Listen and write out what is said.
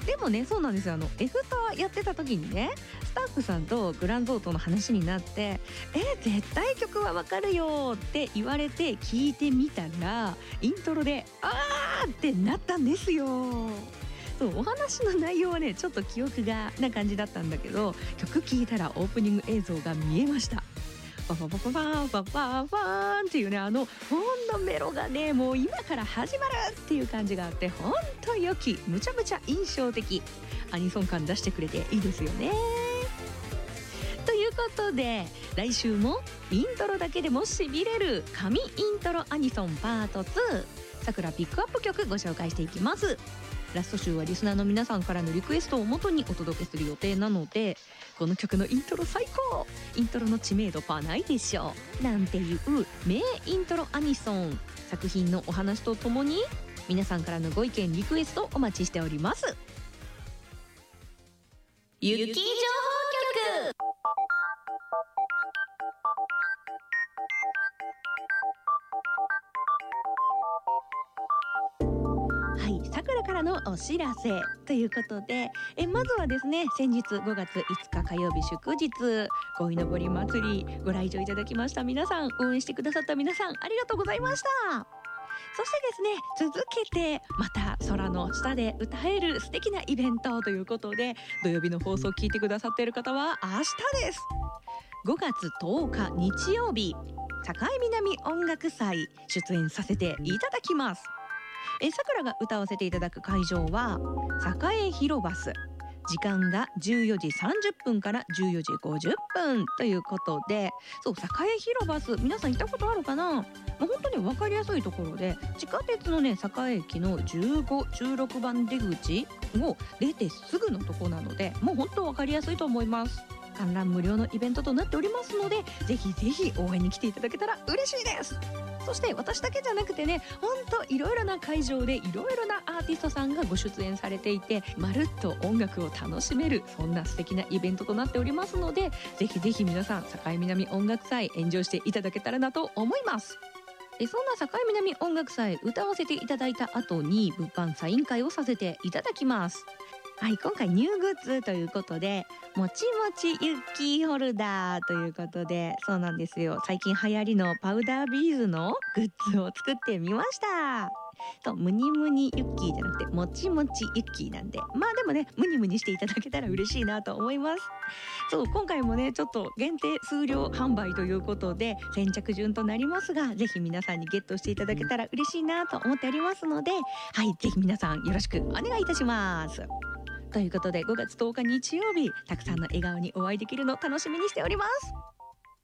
でもね、そうなんですよ。エフタやってた時にね、スタッフさんとグランゾートの話になって絶対曲はわかるよって言われて聞いてみたら、イントロであーってなったんですよ。そう、お話の内容はねちょっと記憶がな感じだったんだけど、曲聴いたらオープニング映像が見えました。パパパパパパパパーンっていうね、ほんのメロがね、もう今から始まるっていう感じがあって、ほんと良き、むちゃむちゃ印象的、アニソン感出してくれていいですよね。ということで、来週もイントロだけでもしびれる神イントロアニソンパート2、さくらピックアップ曲ご紹介していきます。ラスト週はリスナーの皆さんからのリクエストを元にお届けする予定なので、この曲のイントロ最高、イントロの知名度パないでしょなんていう名イントロアニソン、作品のお話とともに皆さんからのご意見リクエストお待ちしております。雪情報局。はい、さくらからのお知らせということで、まずはですね、先日5月5日火曜日祝日、鯉のぼり祭りご来場いただきました皆さん、応援してくださった皆さん、ありがとうございました。そしてですね、続けてまた空の下で歌える素敵なイベントということで、土曜日の放送を聞いてくださっている方は明日です。5月10日日曜日、境南音楽祭出演させていただきます。さくらが歌わせていただく会場は栄広バス、時間が14時30分から14時50分ということで、そう、栄広バス、皆さん行ったことあるかな。もう本当に分かりやすいところで、地下鉄のね、栄駅の15、16番出口を出てすぐのとこなので、もう本当分かりやすいと思います。観覧無料のイベントとなっておりますので、ぜひぜひ応援に来ていただけたら嬉しいです。そして私だけじゃなくてね、ほんといろいろな会場でいろいろなアーティストさんがご出演されていて、まるっと音楽を楽しめる、そんな素敵なイベントとなっておりますので、ぜひぜひ皆さん、境南音楽祭エンジョイしていただけたらなと思います。そんな境南音楽祭歌わせていただいた後に物販サイン会をさせていただきます。はい、今回ニューグッズということで、もちもちユッキーホルダーということで、そうなんですよ、最近流行りのパウダービーズのグッズを作ってみました。ムニムニユッキーじゃなくてもちもちユッキーなんで、まあでもね、ムニムニしていただけたら嬉しいなと思います。そう、今回もねちょっと限定数量販売ということで先着順となりますが、ぜひ皆さんにゲットしていただけたら嬉しいなと思っておりますので、はい、ぜひ皆さんよろしくお願いいたします。ということで、5月10日日曜日、たくさんの笑顔にお会いできるの楽しみにしております。